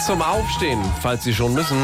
zum Aufstehen, falls Sie schon müssen.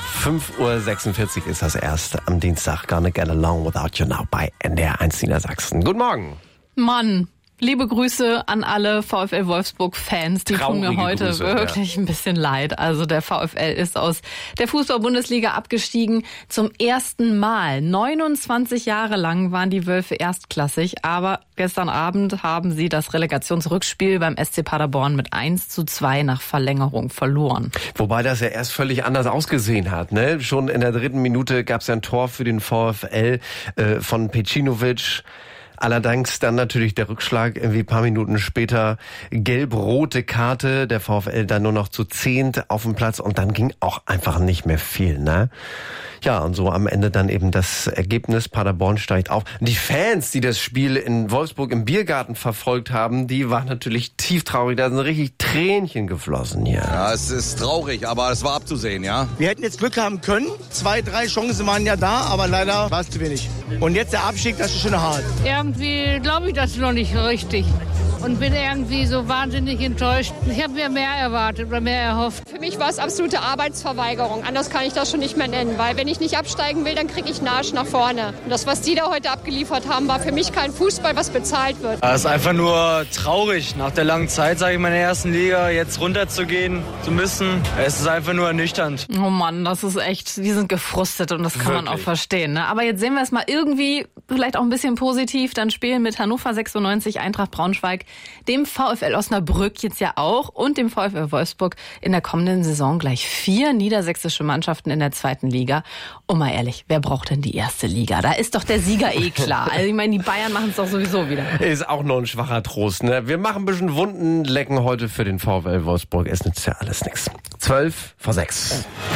5:46 Uhr ist das erst am Dienstag. Gonna get along without you now bei NDR 1 Niedersachsen. Guten Morgen. Mann, liebe Grüße an alle VfL Wolfsburg-Fans. Die tun mir heute Grüße, wirklich ein bisschen leid. Also der VfL ist aus der Fußball-Bundesliga abgestiegen zum ersten Mal. 29 Jahre lang waren die Wölfe erstklassig, aber gestern Abend haben sie das Relegationsrückspiel beim SC Paderborn mit 1:2 nach Verlängerung verloren. Wobei das ja erst völlig anders ausgesehen hat, ne? Schon in der 3. Minute gab es ja ein Tor für den VfL von Pecinovic. Allerdings dann natürlich der Rückschlag, irgendwie ein paar Minuten später gelb-rote Karte, der VfL dann nur noch zu 10 auf dem Platz und dann ging auch einfach nicht mehr viel, ne? Ja, und so am Ende dann eben das Ergebnis, Paderborn steigt auf. Die Fans, die das Spiel in Wolfsburg im Biergarten verfolgt haben, die waren natürlich tief traurig, da sind richtig Tränchen geflossen hier. Ja, es ist traurig, aber es war abzusehen, ja. Wir hätten jetzt Glück haben können, 2, 3 Chancen waren ja da, aber leider war es zu wenig. Und jetzt der Abstieg, das ist schon hart. Irgendwie glaube ich das noch nicht richtig und bin irgendwie so wahnsinnig enttäuscht. Ich habe mir mehr erwartet oder mehr erhofft. Für mich war es absolute Arbeitsverweigerung. Anders kann ich das schon nicht mehr nennen, weil wenn ich nicht absteigen will, dann kriege ich einen Arsch nach vorne. Und das, was die da heute abgeliefert haben, war für mich kein Fußball, was bezahlt wird. Es ist einfach nur traurig, nach der langen Zeit, sage ich mal, in der ersten Liga jetzt runterzugehen zu müssen. Es ist einfach nur ernüchternd. Oh Mann, das ist echt, die sind gefrustet und das kann man auch verstehen, ne? Aber jetzt sehen wir es mal irgendwie, vielleicht auch ein bisschen positiv, dann spielen mit Hannover 96, Eintracht Braunschweig, dem VfL Osnabrück jetzt ja auch und dem VfL Wolfsburg in der kommenden Saison gleich 4 niedersächsische Mannschaften in der 2. Liga. Und mal ehrlich, wer braucht denn die 1. Liga? Da ist doch der Sieger eh klar. Also ich meine, die Bayern machen es doch sowieso wieder. Ist auch noch ein schwacher Trost, ne? Wir machen ein bisschen Wunden lecken heute für den VfL Wolfsburg. Es nützt ja alles nichts. 5:55.